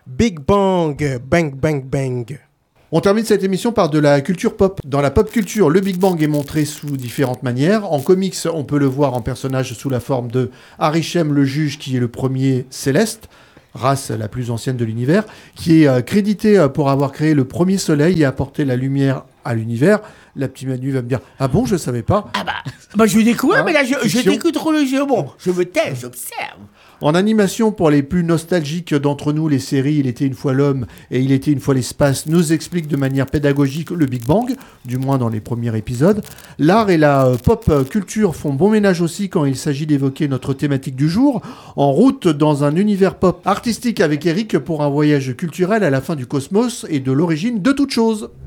Big Bang, bang, bang, bang. On termine cette émission par de la culture pop. Dans la pop culture, le Big Bang est montré sous différentes manières. En comics, on peut le voir en personnage sous la forme de Arishem le juge, qui est le premier Céleste, race la plus ancienne de l'univers, qui est crédité pour avoir créé le premier soleil et apporté la lumière à l'univers. La petite Manu va me dire « Ah bon, je savais pas ?» Je découvre, mais là, je fiction. t'écoute trop le jeu. Bon, je me tais, j'observe. En animation, pour les plus nostalgiques d'entre nous, les séries Il était une fois l'homme et Il était une fois l'espace nous expliquent de manière pédagogique le Big Bang, du moins dans les premiers épisodes. L'art et la pop culture font bon ménage aussi quand il s'agit d'évoquer notre thématique du jour, en route dans un univers pop artistique avec Eric pour un voyage culturel à la fin du cosmos et de l'origine de toute chose.